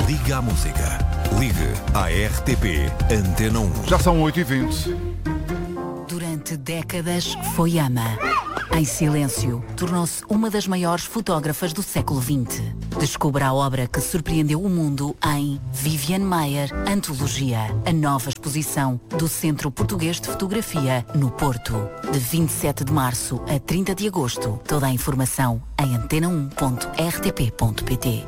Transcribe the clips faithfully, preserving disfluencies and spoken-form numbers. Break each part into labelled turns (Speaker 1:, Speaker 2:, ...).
Speaker 1: Liga à música. Ligue à R T P Antena um.
Speaker 2: Já são oito e vinte.
Speaker 3: Durante décadas foi ama. Em silêncio, tornou-se uma das maiores fotógrafas do século vinte. Descubra a obra que surpreendeu o mundo em Viviane Maier, Antologia, a nova exposição do Centro Português de Fotografia, no Porto. De vinte e sete de março a trinta de agosto. Toda a informação em antena um ponto r t p ponto p t.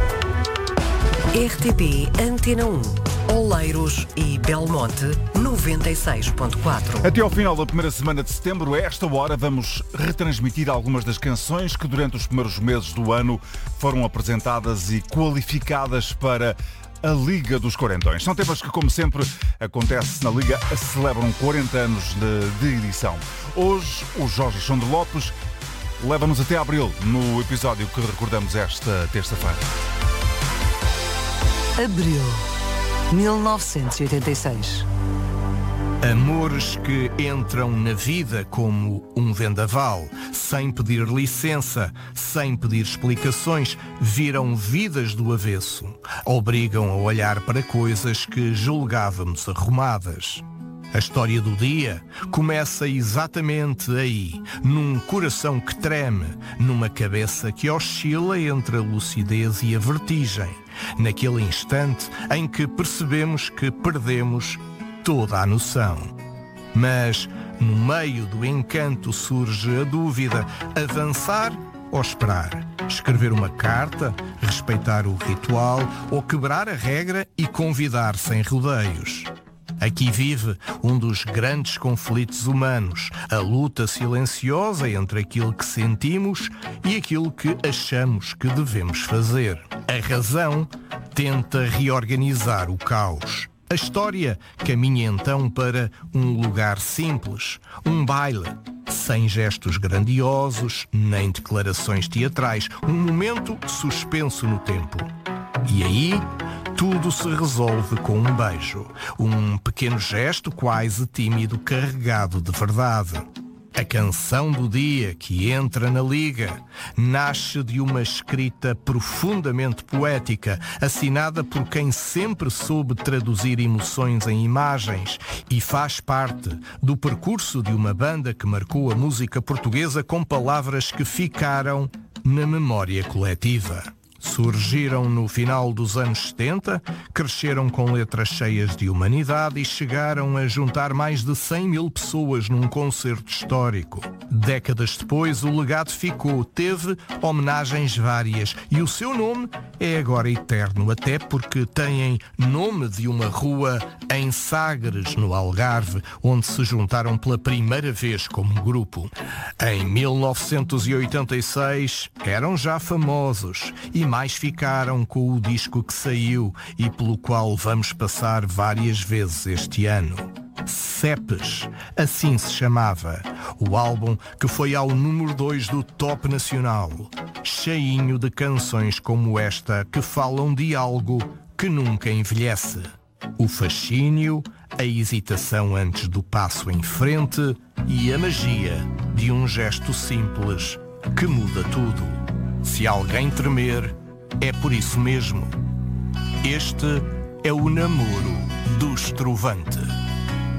Speaker 4: R T P Antena um, Oleiros e Belmonte noventa e seis ponto quatro.
Speaker 2: Até ao final da primeira semana de setembro, a esta hora, vamos retransmitir algumas das canções que durante os primeiros meses do ano foram apresentadas e qualificadas para a Liga dos Quarentões. São temas que, como sempre acontece na Liga, celebram quarenta anos de, de edição. Hoje, o Jorge Alexandre Lopes leva-nos até abril, no episódio que recordamos esta terça-feira.
Speaker 4: Abril, mil novecentos e oitenta e seis.
Speaker 5: Amores que entram na vida como um vendaval, sem pedir licença, sem pedir explicações, viram vidas do avesso, obrigam a olhar para coisas que julgávamos arrumadas. A história do dia começa exatamente aí, num coração que treme, numa cabeça que oscila entre a lucidez e a vertigem, naquele instante em que percebemos que perdemos toda a noção. Mas, no meio do encanto surge a dúvida: avançar ou esperar? Escrever uma carta, respeitar o ritual ou quebrar a regra e convidar sem rodeios? Aqui vive um dos grandes conflitos humanos, a luta silenciosa entre aquilo que sentimos e aquilo que achamos que devemos fazer. A razão tenta reorganizar o caos. A história caminha então para um lugar simples, um baile, sem gestos grandiosos, nem declarações teatrais, um momento suspenso no tempo. E aí, tudo se resolve com um beijo, um pequeno gesto quase tímido carregado de verdade. A canção do dia que entra na Liga nasce de uma escrita profundamente poética, assinada por quem sempre soube traduzir emoções em imagens e faz parte do percurso de uma banda que marcou a música portuguesa com palavras que ficaram na memória coletiva. Surgiram no final dos anos setenta, cresceram com letras cheias de humanidade e chegaram a juntar mais de cem mil pessoas num concerto histórico. Décadas depois, o legado ficou, teve homenagens várias e o seu nome é agora eterno, até porque têm nome de uma rua em Sagres, no Algarve, onde se juntaram pela primeira vez como grupo. Em mil novecentos e oitenta e seis, eram já famosos e mais ficaram com o disco que saiu e pelo qual vamos passar várias vezes este ano. Cepes, assim se chamava, o álbum que foi ao número dois do Top Nacional, cheinho de canções como esta que falam de algo que nunca envelhece. O fascínio, a hesitação antes do passo em frente e a magia de um gesto simples que muda tudo. Se alguém tremer, é por isso mesmo. Este é o namoro do Estrovante.